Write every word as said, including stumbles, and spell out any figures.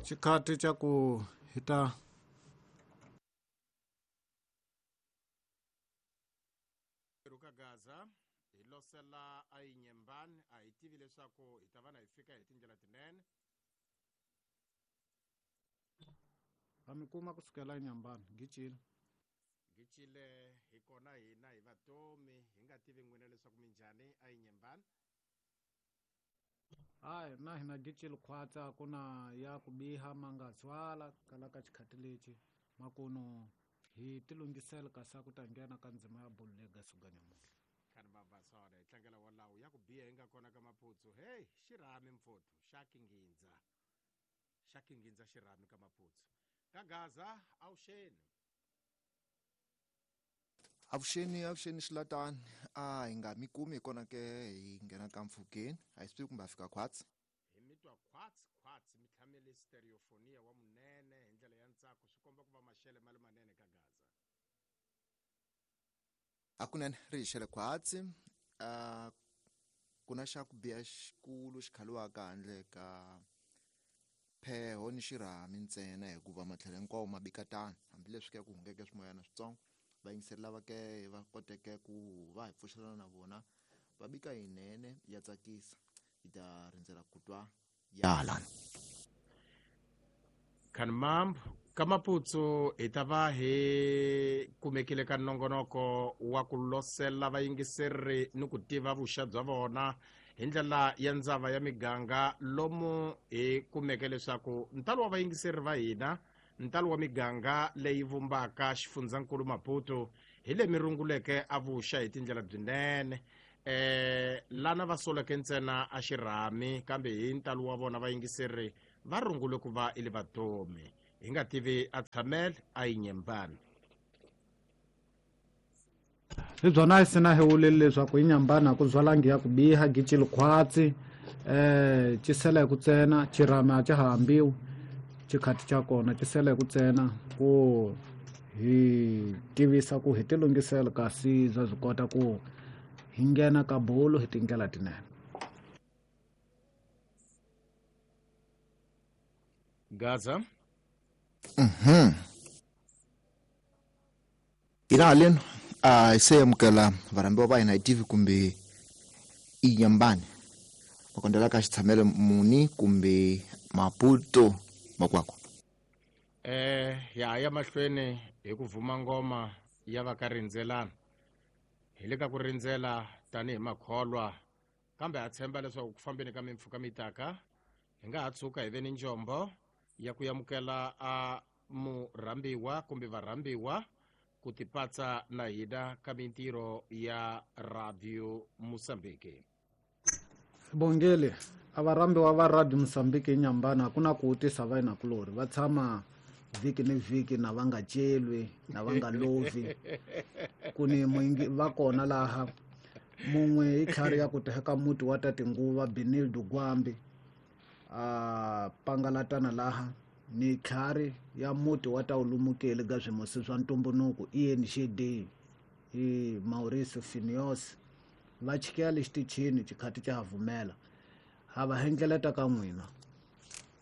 Chikati cha ku hita Gaza ilosela ainyembani aitivi leswaku itavana ifika hitinjela tinene amikuma kusukela nyambani gicile gicile hikona hina hi vatomi hi nga tivi n'wina leswaku minjhani ainyembani. hayi na hina gicile khwatsa kuna ya ku biha mangatswala kala ka chikhati lexi makuno hi tilungisela kasi ku ta nghena ka ndzima ya bolo leyi ga suka nyamuhla khani mabasona hi tlangela walawo ya ku biha hi nga kona ka maputsu hey xirhami mfuthu xa kingindza xa kingindza xirhami ka maputsu ka Gaza avuxeni avuxeni avuxeni xilatani a hi nga mi kumi hi kona ke hi nghena ka mpfhukeni a hi swi tivi kumbe a fika khwatsi hi mitwa khwatsi khwatsi mi tlhamele stereofonia wa munene hi ndlela ya ntsako swi komba ku va maxele ma le manene ka Gaza akunene ri hi xele khwatsi uh, ku na xa ku biha xikulu xi khaliwaka handle ka pheho ni xirhami ntsena hikuva matlhelo hinkwawo ma bika tano hambileswi ke ku hungeke swimoyana switsongo vayingiseri lava ke va koteke ku va hi pfuxelana na vona va bika yinene ya tsakisa hi ta rindzela ku twa yalani khani mambo ka maputsu hi ta va hi kumekile ka nongonoko wa ku losela vayingiseri ni ku tiva vuxa bya vona hi ndlela ya ndzava ya miganga lomu hi kumeke leswaku ntalo wa vayingiseri va hina ntalo wa miganga leyi vumbaka xifundzhankulu Maputo hi le mirunguleke a vuxa hi tindlela byinene eh lana va soleke ntsena a xirhami kambe hi ntalo wa vona vayingiseri va rungule ku va ile vatomi hi nga tivi a tshamele a yinyembani hi byona hi sina hewuleli leswaku hi nyambana ku zwalangi ya ku biha gicile khwatsi eh cisela hi ku tsena xirhami a ca hambiwi chikhati cha kona cisela hi ku tsena ku hi tivisa ku hi tilungisela kasi za byi kota ku hi nghena ka bolo hi tingela tinene Gaza mhm ina haleni a hi se amukela varambiwa va hina hi tivi kumbe i nyambani va kondlela ka xitshamele muni kumbe Maputo makwako eh ya ya mahlweni hi ku vuma ngoma ya va ka rindzelana hi le ka ku rindzela tanihi makholwa kambe ha tshemba leswaku ku fambeni ka mimpfhuka mitaka hi nga ha tshuka hi ve ni njombo ya ku yamukela a murambiwa kumbe varambiwa ku tipatsa na hina ka mintirho ya Radio Mosambiki. bongele a varambiwa va Radio Mosambiki hi nyambana ku na ku tisa va hinakulori va tshama vhiki ni vhiki na va nga celwi na va nga lovi ku ni mwingi va kona laha mun'we hi tlhari ya ku teheka muti wa tatinguva Benildo Gwambi a pangalatana laha ni tlhari ya muti wa taulumukeli ga swimosi swa ntumbuluko Ian Shedi hi Mauricio Finios va chikela xitichini chikhati cha havumela ha va hengeleta ka n'wina